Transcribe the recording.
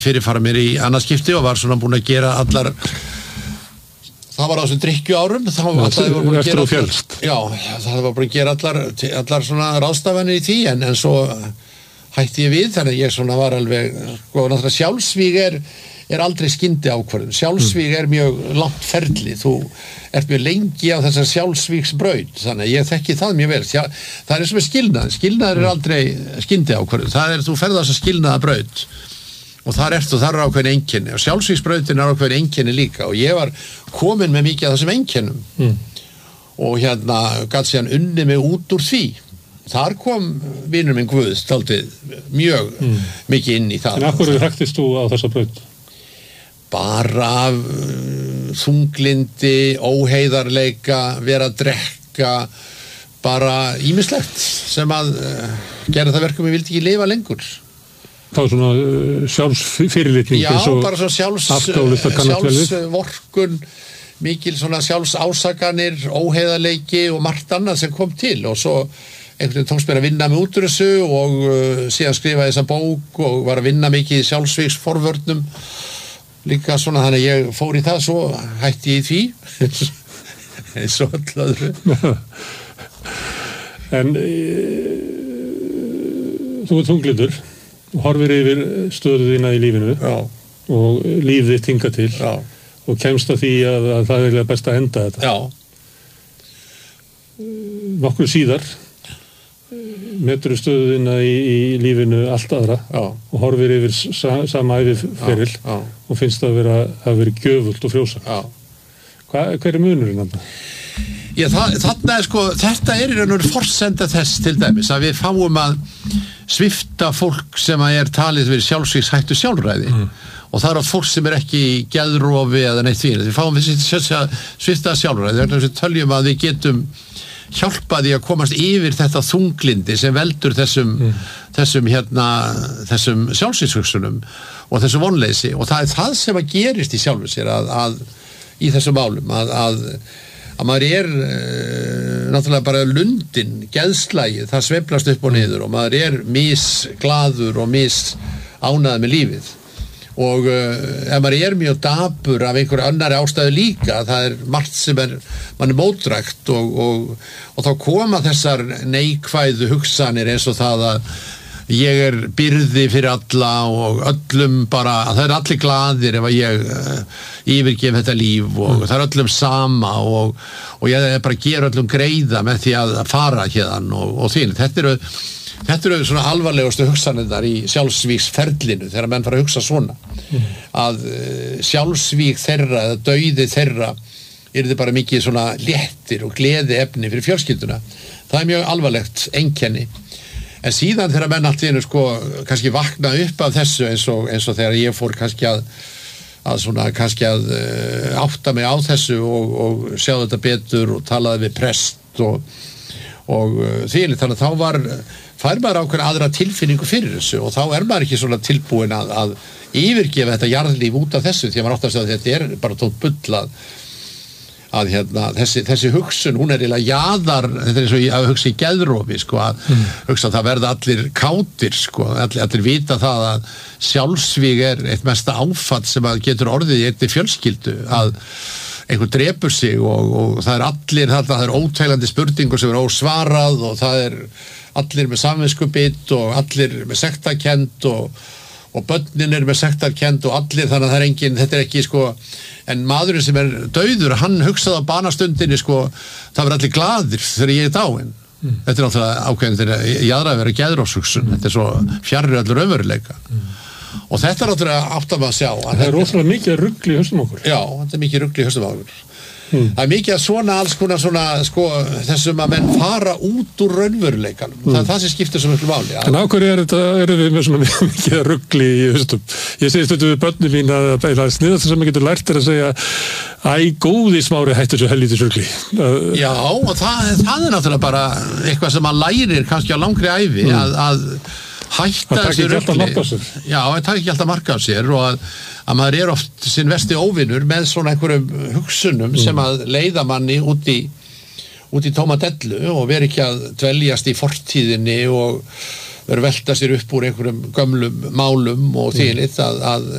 fyrirfara mér í annað skipti og var svona búin að gera allar það var á þessum drykkjuárum eftir þú fjölst það var búin að gera allar svona ráðstafanir í því en svo hætti ég við þannig að ég svona var alveg náttúrulega sjálfsvíg er aldrei skyndi ákvörðun sjálfsvíg er mjög langt ferli þú ert mjög lengi á þessar sjálfsvígsbraut þannig að ég þekki það mjög vel það er eins og með skilnaður er aldrei skyndi ákvörðun það er þú ferð á þessa skilnaða braut og þar er ákveðin einkenni og sjálfsvígsbrautin er ákveðin einkenni líka og ég var komin með mikið af þessum einkennum og gat síðan unnið mig út úr því þar kom vinur minn Guðs dálítið mjög mikið inn í það En af hverju hræktist þú á þessa braut? Bara af þunglindi, óheiðarleika vera að drekka bara ýmislegt sem að gera það verkum ég vildi ekki lifa lengur Það var svona sjálfsfyrirlitning Já, bara svona sjálfsvorkun mikil svona sjálfsásakanir óheiðarleiki og margt annað sem kom til og svo einhvern veginn tókst mér að vinna mig út úr þessu og síðan skrifaði þessa bók og var að vinna mikið í sjálfsvígsforvörnum líka svona þannig að ég fór í það svo hætti ég í því eins og öll öðru En þú ert þunglindur og horfir yfir stöðu þína í lífinu og líf þitt hingað til og kemst að því að það er best að enda þetta Nokkru síðar metur stöðu þína í lífinu allt aðra og horfir yfir sama æviferil og finnst það að vera gjöfult og frjósa Hver er munurinn þarna? Já, þarna þetta er í raun og veru forsenda þess til dæmis að við fáum að svipta fólk sem er talið verið sjálfsvígshættu sjálfræði og það er fólk sem er ekki í geðrofi eða neitt því við fáum svipta sjálfræði við töljum að við getum hjálpað því að komast yfir þetta þunglindi sem veldur þessum sjálfsvígshugsunum og þessum vonleysi og það er það sem að gerist í sjálfu sér að í þessum málum að maður er náttúrulega bara lundin, geðslægið, það sveiflast upp og niður og maður er misglaður og misánæður með lífið og ef maður er mjög dapur af einhverju annari ástæðu líka það er margt sem mann er mótdrægt og þá koma þessar neikvæðu hugsanir eins og það að ég er byrði fyrir alla og öllum bara, það er allir glaðir ef að ég yfirgef þetta líf og það er öllum sama og ég er bara að gera öllum greiða með því að fara hérna og því þetta eru svona alvarlegustu hugsanirnar í sjálfsvígsferlinu þegar menn fara að hugsa svona að sjálfsvíg þeirra eða dauði þeirra yrði bara mikið svona léttir og gleði efni fyrir fjölskylduna það er mjög alvarlegt einkenni en síðan þegar menn allt í einu kannski vakna upp af þessu eins og þegar ég fór kannski að átta mig á þessu og sjá þetta betur og talaði við prest og þannig að þá fær maður ákveðna aðra tilfinningu fyrir þessu og þá er maður ekki svona tilbúin að yfirgefa þetta jarðlíf út af þessu því að maður áttast að þetta er bara tótt bull að þessi hugsun, hún er eiginlega jaðar, þetta er eins og að hugsa í geðrofi, að hugsa að það verða allir kátir, allir vita það að sjálfsvíg er eitt mesta áfall sem að getur orðið í einni fjölskyldu, að einhver drepur sig og það er allir, það er óteilandi spurningur sem er ósvarað og það er allir með samviskubit og allir með sektarkennd og börnin er með sektarkennd og allir, þannig að það er engin, þetta er ekki en maðurinn sem er dauður, hann hugsaði á banastundinni það verður allir glaðir þegar ég er dáinn þetta er náttúrulega ákveðin þegar jaðra að vera geðrófshugsun þetta er svo fjarri allur raunveruleika og þetta er náttúrulega átt að maður sjá það er rosalega mikið rugl í haustum okkur já, þetta er mikið rugl í haustum okkur það er mikið að svona alls konar þessum að menn fara út úr raunveruleikanum það er það sem skiptir svo miklu máli En á hverju eru við með svona mikið rugli í haustum? Ég segi stundum við börnum mín að sniðast sem ég getur lært að segja góði Smári hættu þessu helvítis rugli Já, og það er náttúrulega bara eitthvað sem maður lærir kannski á langri ævi að hætta þessu rugli Já, það taki ekki alltaf mark á sér og að maður er oft sinn versti óvinur með svona einhverjum hugsunum sem að leiða manni út í tóma dellu og veri ekki að dveljast í fortíðinni og velta sér upp úr einhverjum gömlum málum og þýnit að